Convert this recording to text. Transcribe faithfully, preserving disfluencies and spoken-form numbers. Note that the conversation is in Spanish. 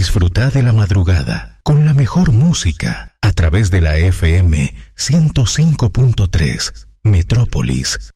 Disfruta de la madrugada con la mejor música a través de la F M ciento cinco punto tres Metrópolis.